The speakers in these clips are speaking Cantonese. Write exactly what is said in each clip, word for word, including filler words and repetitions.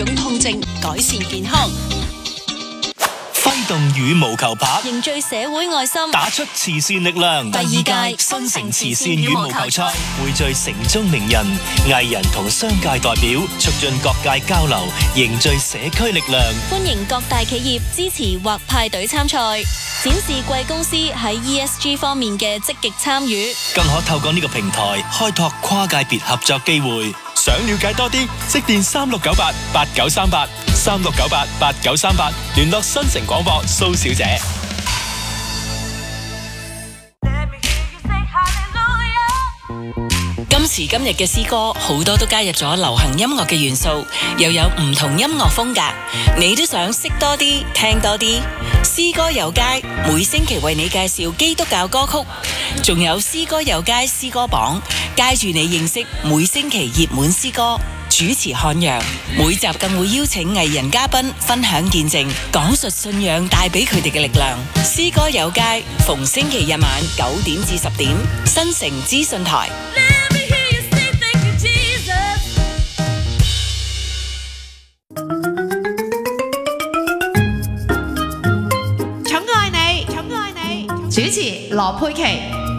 種痛症，改善健康。 揮動羽毛球拍， 凝聚社會愛心， 打出慈善力量。 第二屆新城慈善羽毛球賽匯聚城中名人、藝人同商界代表，促進各界交流，凝聚社區力量。 歡迎各大企業支持或派隊參賽，展示貴公司喺 E S G 方面嘅積極參與， 更可透過呢個平台開拓跨界別合作機會。想了解多啲，即電三六九八八九三八三六九八八九三八，聯絡新城廣播蘇小姐。 今時今日嘅詩歌好多都加入咗流行音樂嘅元素，又有唔同音樂風格，你都想識多啲、聽多啲？詩歌有街每星期為你介紹基督教歌曲，仲有詩歌有街詩歌榜，介住你認識每星期熱門詩歌。主持漢陽，每集更會邀請藝人嘉賓分享見證，講述信仰帶俾佢哋嘅力量。詩歌有街，逢星期日晚九點至十點，新城資訊台。 主持羅佩琪，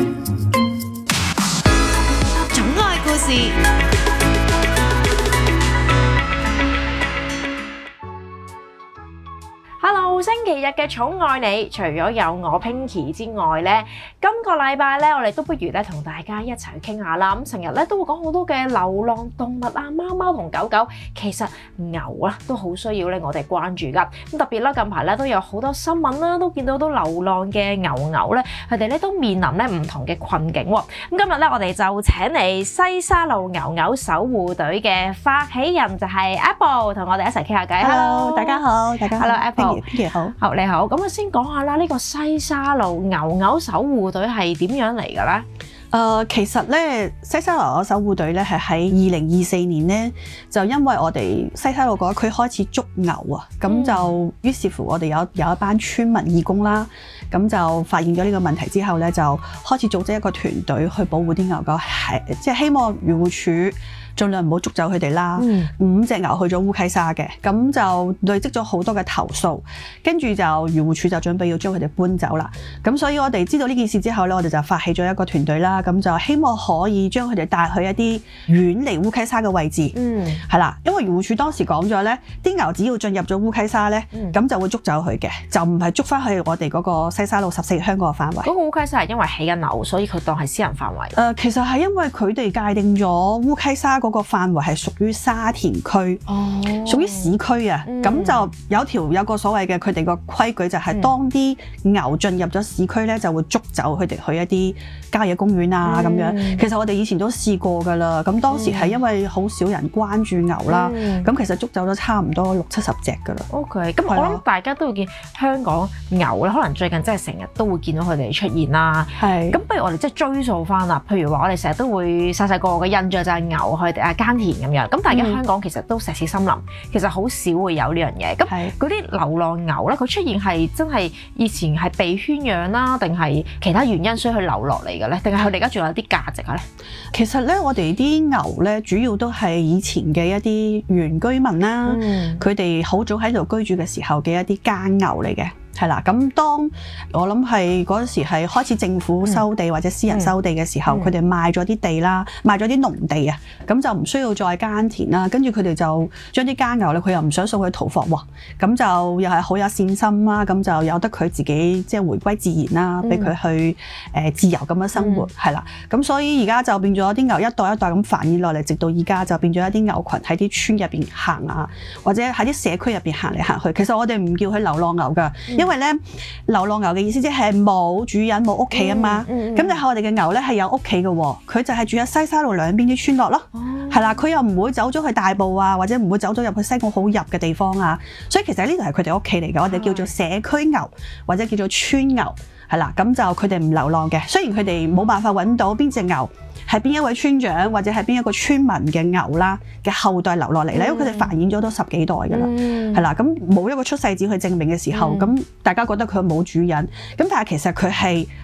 寵愛故事。Hello， 星期日嘅寵愛你，除咗有我 Pinky 之外咧，今個禮拜咧，我哋都不如咧同大家一齊去傾下啦。咁成日咧都會講好多嘅流浪動物啊，貓貓同狗狗，其實牛啊都好需要咧我哋關注噶。咁特別啦，近排咧都有好多新聞啦，都見到都流浪嘅牛牛咧，佢哋咧都面臨咧唔同嘅困境。咁今日咧我哋就請嚟西沙路牛牛守護隊嘅發起人就係 Apple， 同我哋一齊傾下偈。 Hello， 大家好，大家好。 Hello Apple。 好， 好你好，咁我先講下啦，呢個西沙路牛牛守護隊係點樣嚟嘅咧？ 誒、呃，其實咧，西沙路牛牛守護隊咧係喺二零二四年咧，就因為我哋西沙路嗰區開始捉牛啊，咁、嗯、就於是乎我哋有有一班村民義工啦，咁就發現咗呢個問題之後咧，就開始組織一個團隊去保護啲牛狗，係即係希望漁護署盡量唔好捉走佢哋啦。嗯、五隻牛去咗烏溪沙嘅，咁就累積咗好多嘅投訴，跟住就漁護署就準備要將佢哋搬走啦。咁所以我哋知道呢件事之後咧，我哋就發起咗一個團隊啦，咁就希望可以將佢哋帶去一啲遠離烏溪沙嘅位置。嗯，係啦，因為漁護署當時講咗咧，啲牛只要進入咗烏溪沙咧，咁、嗯、就會捉走佢嘅，就唔係捉翻去我哋嗰個西沙路十四鄉嗰個範圍。 嗰個烏溪沙係因為起緊樓，所以佢當係私人範圍。誒、 呃，其實係因為佢哋界定咗烏溪沙嗰個範圍係屬於沙田區，哦，屬於市區啊。咁、嗯、就有條有個所謂嘅佢哋個規矩，就係當啲牛進入咗市區咧，就會捉走佢哋去一啲郊野公園啊咁、嗯、樣。其實我哋以前都試過㗎啦。咁當時係因為好少人關注牛啦，咁、嗯、其實捉走咗差唔多六七十隻㗎啦。 OK， 咁我諗大家都會見香港牛咧，可能最近真係成日都會見到佢哋出現啦。係。咁不如我哋即係追溯翻啦。譬如話我哋成日都會細細個嘅印象就係牛去啊耕田咁樣。咁但係而家香港其實都石屎森林，其實好少會有呢樣嘢。咁嗰啲流浪牛咧，佢出現係真係以前係被圈養啦，定係其他原因所以佢流落嚟嘅咧？定係佢哋而家仲有啲價值啊咧？ 其實咧，我哋啲牛咧，主要都係以前嘅一啲原居民啦，佢哋好早喺度居住嘅時候嘅一啲耕牛嚟嘅。係啦，咁當我諗係嗰陣時係開始政府收地或者私人收地嘅時候，佢哋、嗯、賣咗啲地啦，賣咗啲農地啊，咁就唔需要再耕田啦。跟住佢哋就將啲耕牛咧，佢又唔想送去屠房喎，咁就又係好有善心啦。咁就由得佢自己即係回歸自然啦，俾佢、嗯、去誒、呃、自由咁樣生活係啦。咁、嗯、所以而家就變咗啲牛一代一代咁繁衍落嚟，直到而家就變咗一啲牛群喺啲村入邊行啊，或者喺啲社區入邊行嚟行去。其實我哋唔叫佢流浪牛㗎，嗯、因為咧流浪牛嘅意思即係冇主人冇屋企啊嘛，咁、嗯嗯、但係我哋嘅牛咧係有屋企嘅喎，佢就係住喺西沙路兩邊啲村落咯，係啦、哦，佢又唔會走咗去大埔啊，或者唔會走咗入去西貢好入嘅地方啊，所以其實呢度係佢哋屋企嚟嘅，我哋叫做社區牛或者叫做村牛，係啦，咁就佢哋唔流浪嘅，雖然佢哋冇辦法揾到邊隻牛係邊一位村長或者係邊一個村民嘅牛啦嘅後代流落嚟咧，因為佢哋繁衍咗都十幾代㗎啦，係啦、嗯，咁冇一個出世紙去證明嘅時候，咁、嗯、大家覺得佢冇主人，咁但係其實佢係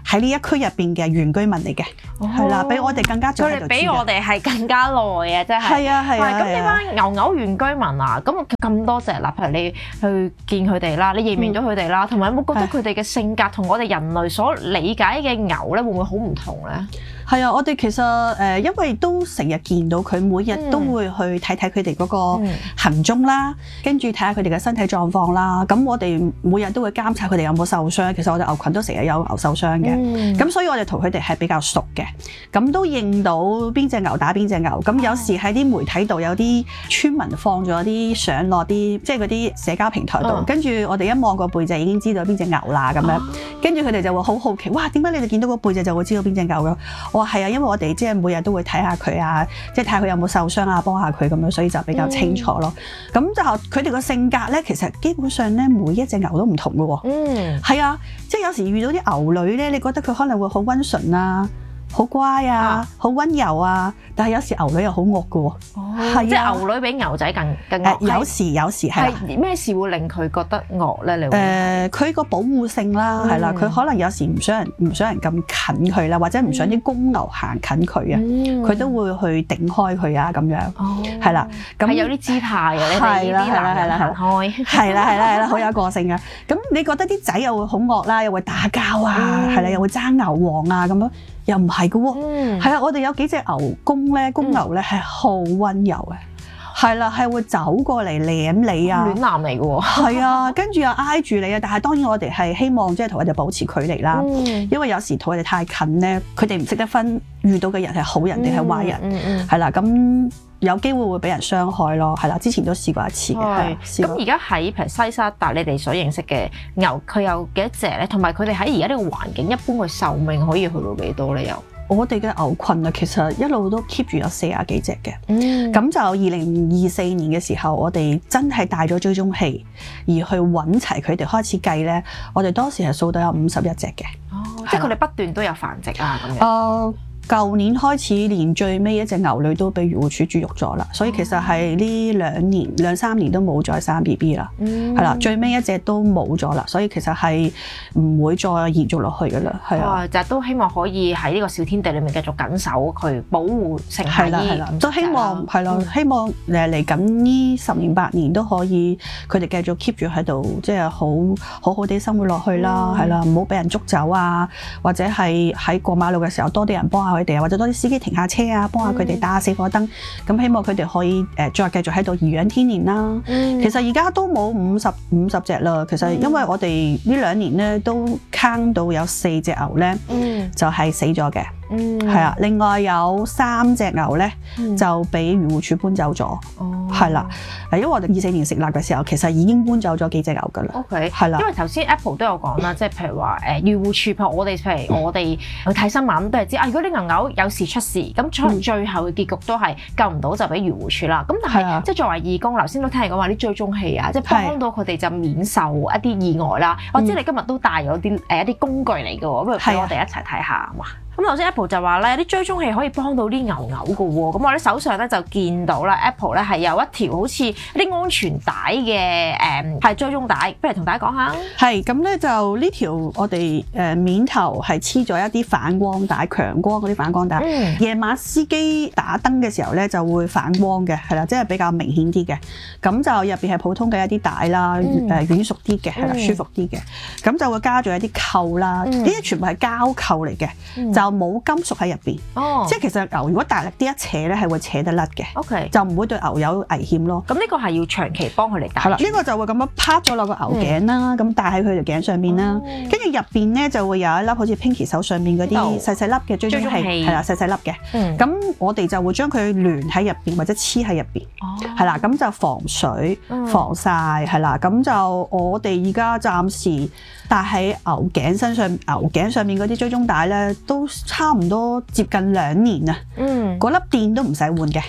喺呢一區入邊嘅原居民嚟嘅，係啦、哦，比我哋更加早喺度住嘅。 佢哋比我哋係更加耐啊！真係。係啊係啊。 咁呢班牛牛原居民啊，咁咁多隻啦，譬如你去見佢哋啦，你認唔認咗佢哋啦？同埋、嗯、有冇覺得佢哋嘅性格同我哋人類所理解嘅牛咧，會唔會好唔同咧？ 係啊，我哋其實誒、呃，因為都成日見到佢，每日都會去睇睇佢哋嗰個行蹤啦，跟住睇下佢哋嘅身體狀況啦。咁我哋每日都會監察佢哋有冇受傷。其實我哋牛群都成日有牛受傷嘅，咁、嗯、所以我哋同佢哋係比較熟嘅。咁都認到邊隻牛打邊隻牛。咁有時喺啲媒體度有啲村民放咗啲相落啲，即係嗰啲社交平台度，跟住、哦、我哋一望個背脊已經知道邊隻牛啦咁樣。跟住佢哋就會好好奇，哇！點解你哋見到個背脊就會知道邊隻牛㗎？我話係啊，因為我哋即係每日都會睇下佢啊，即係睇下佢有冇受傷啊，幫下佢咁樣，所以就比較清楚咯。咁、嗯、就佢哋個性格咧，其實基本上咧，每一隻牛都唔同嘅喎。嗯，係啊，即係有時遇到啲牛女咧，你覺得佢可能會好溫順啊，好乖啊，好溫柔啊，但係有時牛女又好惡嘅喎。哦，係啊， 即係牛女比牛仔更更惡。 有時有時係咩事會令佢覺得惡咧？你誒，佢個保護性啦，係啦，佢可能有時唔想人唔想人咁近佢啦，或者唔想啲公牛行近佢啊，佢都會去頂開佢啊咁樣。哦，係啦，咁係有啲姿態嘅，你哋呢啲男人行開。係啦係啦係啦，好有個性嘅。咁你覺得啲仔又會好惡啦，又會打交啊，係啦，又會爭牛王啊咁樣。又唔係嘅喎，係啊！我哋有幾隻牛公咧，公牛咧係好溫柔嘅，係啦，係會走過嚟舐你啊， 暖男嚟嘅喎， 係啊，跟住又挨住你啊！但係當然我哋係希望即係同佢哋保持距離啦，嗯、因為有時同佢哋太近咧，佢哋唔識得分遇到嘅人係好人定係壞人，係、嗯嗯嗯、啦，咁有機會會俾人傷害咯，係啦，之前都試過一次嘅。 咁而家喺譬如西沙達你哋所認識嘅牛，佢有幾多隻咧？同埋佢哋喺而家呢個環境，一般嘅壽命可以去到幾多咧？又？ 我哋嘅牛群啊，其實一路都 keep 住有四十幾隻嘅。嗯，咁就二零二四年嘅時候，我哋真係帶咗追蹤器，而去揾齊佢哋開始計咧，我哋當時係數到有五十一隻嘅。 哦，即係佢哋不斷都有繁殖啊咁樣。 Uh, 舊年開始，連最尾一隻牛女都俾漁護署絕育咗啦，所以其實係呢兩年兩三年都冇再生 B B 啦，係啦、嗯，最尾一隻都冇咗啦，所以其實係唔會再延續落去噶啦，係啊， 就都希望可以喺呢個小天地裏面繼續緊守佢，保護成係啦係啦， 都希望係咯，希望誒嚟緊呢十年八年都可以佢哋繼續 keep 住喺度，即係好好好地生活落去啦，係啦、嗯，唔好俾人捉走啊，或者係喺過馬路嘅時候多啲人幫下佢哋啊，或者多啲司機停下車啊，幫下佢哋打下死火燈，咁、嗯、希望佢哋可以誒、呃、再繼續喺度頤養天年啦。嗯、其實而家都冇五十五十隻啦，其實因為我哋呢兩年咧都坑到有四隻牛咧，嗯、就係死咗嘅。嗯，係啊，另外有三隻牛咧、嗯、就俾漁護署搬走咗，係啦、哦，因為我哋二四年成立嘅時候，其實已經搬走咗幾隻牛噶啦。 OK， 係啦， 因為頭先 Apple 都有講啦，即係譬如話誒漁護署，譬如我哋譬如我哋去睇新聞都係知啊，如果啲牛牛有事出事，咁可能最後嘅結局都係救唔到就俾漁護署啦。咁但係的即係作為義工，頭先都聽人講話啲追蹤器啊，即係幫到佢哋就免受一啲意外啦。的我知你今日都帶咗啲誒一啲工具嚟嘅喎，不如俾我哋一齊睇下嘛。咁頭先 Apple 就話咧，有啲追蹤器可以幫到啲牛牛嘅喎。咁我哋手上咧就見到啦 ，Apple 咧係有一條好似啲安全帶嘅誒係追蹤帶，不如同大家講下。係咁咧，就呢條我哋誒面頭係黐咗一啲反光帶，強光嗰啲反光帶。嗯。夜晚司機打燈嘅時候咧就會反光嘅，係啦，即係比較明顯啲嘅。咁就入邊係普通嘅一啲帶啦，誒軟熟啲嘅，係啦，舒服啲嘅。咁就會加咗一啲扣啦，呢啲、嗯、全部係膠扣嚟嘅，嗯、就冇金屬喺入邊，哦、即係其實牛如果大力啲一扯咧，係會扯得甩嘅。OK， 就唔會對牛有危險咯。咁呢個係要長期幫佢哋戴。係啦，呢、呢個就會咁樣趴咗落個牛頸啦，咁戴喺佢條頸上面啦。跟住入邊咧就會有一粒好似 Pinky 手上面嗰啲細細粒嘅追蹤器，係啦，細細粒嘅。咁、嗯、我哋就會將佢聯喺入邊或者黐喺入邊，係啦、哦，咁就防水、嗯、防曬，係啦。咁就我哋而家暫時戴喺牛頸身上，牛頸上面嗰啲追蹤帶咧都差唔多接近兩年啊！嗯，嗰粒電都唔使換嘅。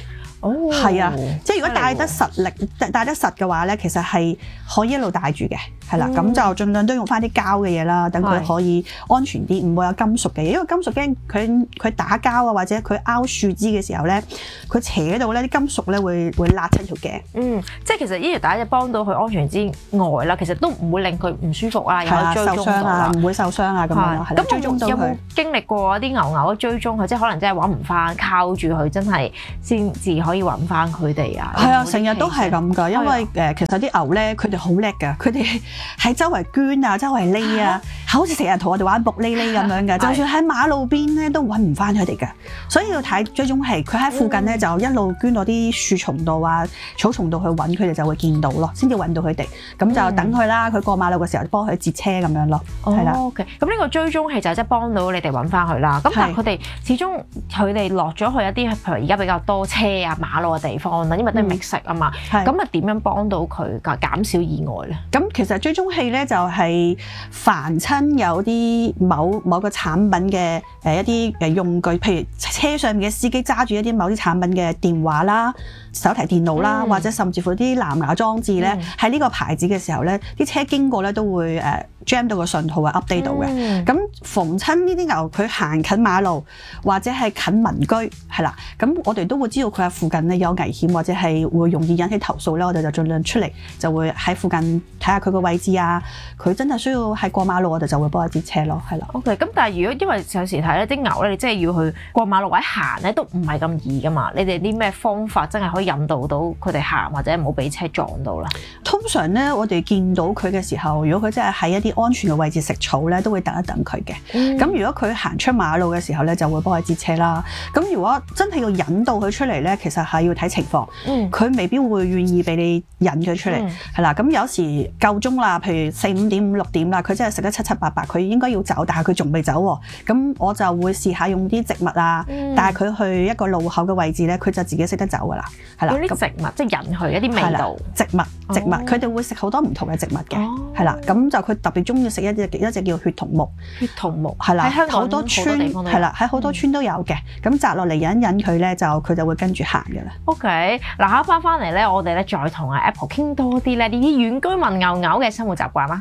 哦， 係啊，即係如果帶得實力、帶得實嘅話咧，其實係可以一路帶住嘅，係啦。咁、嗯、就盡量都用翻啲膠嘅嘢啦，等佢可以安全啲，唔會有金屬嘅嘢。因為金屬驚佢佢打膠啊，或者佢拗樹枝嘅時候咧，佢扯到咧啲金屬咧會會辣親條頸。 嗯，即係其實呢條帶就幫到佢安全之外啦，其實都唔會令佢唔舒服啊，又可以追蹤到啦， 唔會受傷啊咁樣咯。 咁追蹤到佢有冇經歷過啲牛牛追蹤佢，即係可能真係揾唔翻，靠住佢真係先至可以揾翻佢哋啊？ 係啊，成日都係咁噶，因為誒其實啲牛咧，佢哋好叻噶，佢哋喺周圍捐啊，周圍匿啊，好似成日同我哋玩木匿匿咁樣嘅，就算喺馬路邊咧都揾唔翻佢哋嘅，所以要睇追蹤器，佢喺附近咧就一路捐到啲樹叢度啊、草叢度去揾佢哋，就會見到咯，先至揾到佢哋。咁就等佢啦，佢過馬路嘅時候幫佢截車咁樣咯，係啦。 OK，咁呢個追蹤器就即係幫到你哋揾翻佢啦。咁但係佢哋始終佢哋落咗去一啲譬如而家比較多車啊、馬路嘅地方啦，因為都係覓食啊嘛。咁啊點樣幫到佢㗎？減少意外咧？咁其實追蹤器咧就係凡親有啲某某個產品嘅誒一啲誒用具，譬如車上面嘅司機揸住一啲某啲產品嘅電話啦、手提電腦啦，嗯、或者甚至乎啲藍牙裝置咧，喺呢、嗯、個牌子嘅時候咧，啲車經過咧都會誒 jam 到個信號啊 update 到嘅。咁、嗯、逢親呢啲牛佢行近馬路或者係近民居係啦，咁我哋都會知道佢喺附近咧有危險或者係會容易引起投訴咧，我哋就盡量出嚟就會喺附近睇下佢個位置啊。佢真係需要係過馬路，我哋就會幫佢截車咯，係啦。 OK，咁但係如果因為有時睇咧啲牛咧，你真係要去過馬路或者行咧，都唔係咁易噶嘛。你哋啲咩方法真係可以引導到佢哋行或者唔好俾車撞到啦？ 通常咧，我哋見到佢嘅時候，如果佢真係喺一啲安全嘅位置食草咧，都會等一等佢嘅。咁、嗯、如果佢行出馬路嘅時候咧，就會幫佢截車啦。咁如果真係要引導佢出嚟咧，其實係要睇情況。佢、嗯、未必會願意俾你引佢出嚟，係、嗯、啦。咁有時夠鐘啦，譬如四五點、五六點啦，佢真係食得七七八八，佢應該要走，但係佢仲未走喎。咁我就會試下用啲植物啊，嗯、帶佢去一個路口嘅位置咧，佢就自己識得走㗎啦。係啦， 用啲植物即係引佢一啲味道。 植物植物，佢哋、哦、會食好多唔同嘅植物嘅，係、哦、啦。咁就佢特別中意食一隻一隻叫血桐木。血桐木係啦，喺好多村係啦，喺好多村都有嘅。咁摘落嚟引一引佢咧，就佢就會跟住行㗎啦。 OK，嗱下一 part 翻嚟咧，我哋咧再同阿 Apple 傾多啲咧呢啲原居民牛牛嘅生活習慣啦。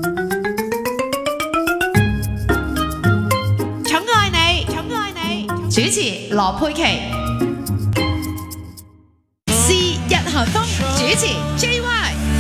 寵愛你，寵愛你，主持羅佩琪，是日韓風，主持